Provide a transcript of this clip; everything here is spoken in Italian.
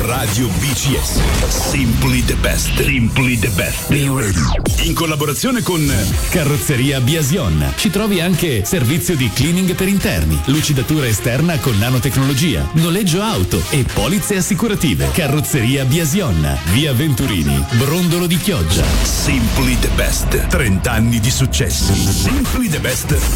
Radio BCS. Simply the best. Simply the best. Be ready. In collaborazione con Carrozzeria Biasion. Ci trovi anche servizio di cleaning per interni, lucidatura esterna con nanotecnologia, noleggio auto e polizze assicurative. Carrozzeria Biasion. Via Venturini, Brondolo di Chioggia. Simply the best. 30 anni di successi. Simply the best.